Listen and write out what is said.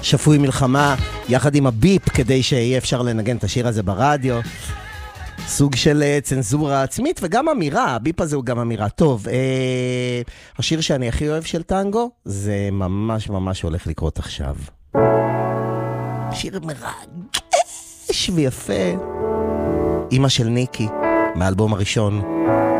שפוי מלחמה, יחד עם הביפ, כדי שיהיה אפשר לנגן את השיר הזה ברדיו. סוג של צנזורה עצמית וגם אמירה, הביפ הזה הוא גם אמירה. טוב, השיר שאני הכי אוהב של טנגו, זה ממש ממש הולך לקרות עכשיו. שיר מרגש ויפה. אמא של ניקי, מהאלבום הראשון.